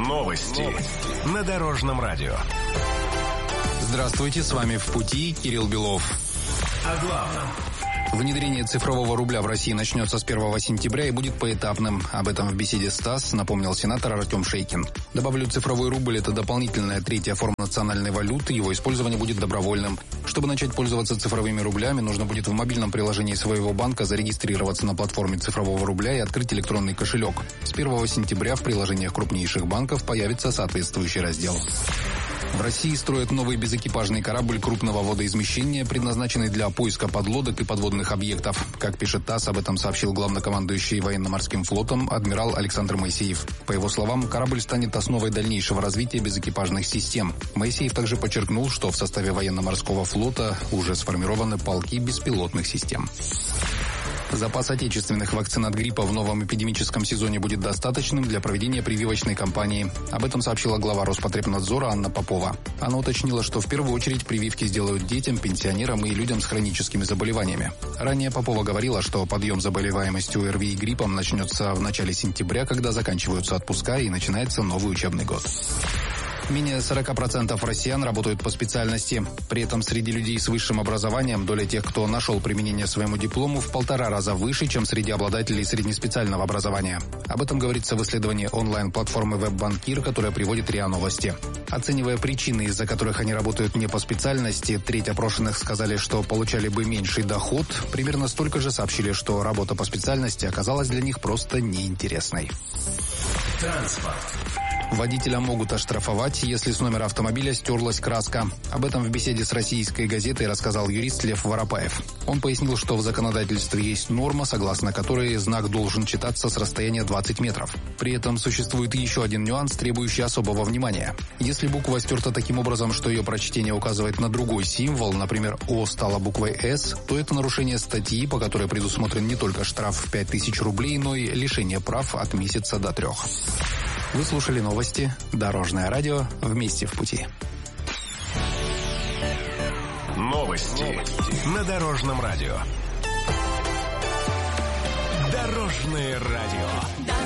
Новости на Дорожном радио. Здравствуйте, с вами «В пути» Кирилл Белов. О главном. Внедрение цифрового рубля в России начнется с 1 сентября и будет поэтапным. Об этом в беседе с ТАСС напомнил сенатор Артем Шейкин. Добавлю, цифровой рубль – это дополнительная третья форма национальной валюты, его использование будет добровольным. Чтобы начать пользоваться цифровыми рублями, нужно будет в мобильном приложении своего банка зарегистрироваться на платформе цифрового рубля и открыть электронный кошелек. С 1 сентября в приложениях крупнейших банков появится соответствующий раздел. В России строят новый безэкипажный корабль крупного водоизмещения, предназначенный для поиска подлодок и подводных объектов. Как пишет ТАСС, об этом сообщил главнокомандующий военно-морским флотом адмирал Александр Моисеев. По его словам, корабль станет основой дальнейшего развития безэкипажных систем. Моисеев также подчеркнул, что в составе военно-морского флота уже сформированы полки беспилотных систем. Запас отечественных вакцин от гриппа в новом эпидемическом сезоне будет достаточным для проведения прививочной кампании. Об этом сообщила глава Роспотребнадзора Анна Попова. Она уточнила, что в первую очередь прививки сделают детям, пенсионерам и людям с хроническими заболеваниями. Ранее Попова говорила, что подъем заболеваемости ОРВИ и гриппом начнется в начале сентября, когда заканчиваются отпуска и начинается новый учебный год. Менее 40% россиян работают по специальности. При этом среди людей с высшим образованием доля тех, кто нашел применение своему диплому, в 1,5 раза выше, чем среди обладателей среднеспециального образования. Об этом говорится в исследовании онлайн-платформы WebBankir, которая приводит РИА Новости. Оценивая причины, из-за которых они работают не по специальности, треть опрошенных сказали, что получали бы меньший доход. Примерно столько же сообщили, что работа по специальности оказалась для них просто неинтересной. Транспорт. Водителя могут оштрафовать, если с номера автомобиля стерлась краска. Об этом в беседе с «Российской газетой» рассказал юрист Лев Воропаев. Он пояснил, что в законодательстве есть норма, согласно которой знак должен читаться с расстояния 20 метров. При этом существует еще один нюанс, требующий особого внимания. Если буква стерта таким образом, что ее прочтение указывает на другой символ, например, «О» стала буквой «С», то это нарушение статьи, по которой предусмотрен не только штраф в 5000 рублей, но и лишение прав от месяца до 3. Вы слушали новости «Дорожное радио». Вместе в пути. Новости на Дорожном радио. Дорожное радио.